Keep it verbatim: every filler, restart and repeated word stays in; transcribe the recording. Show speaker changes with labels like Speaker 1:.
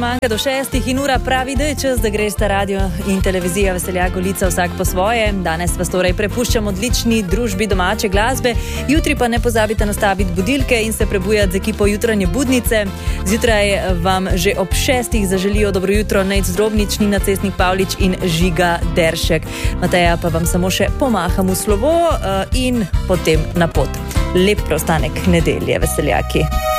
Speaker 1: Manjka do šestih in ura pravi, da je čas, da greš ta radio in televizija Veseljak Golica vsak po svoje. Danes vas torej prepuščam odlični družbi domače glasbe. Jutri pa ne pozabite nastaviti budilke in se prebujati z ekipo jutranje budnice. Zjutraj vam že ob šestih zaželijo dobro jutro Nejc Drobnič, Nina Cestnik Pavlič in Žiga Deršek. Mateja pa vam samo še pomaham v slovo in potem na pot. Lep preostanek nedelje, veseljaki.